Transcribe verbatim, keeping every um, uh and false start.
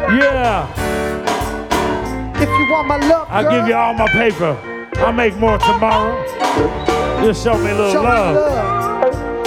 Yeah. If you want my love, I'll girl, give you all my paper. I'll make more tomorrow. Just show me a little show me love. love.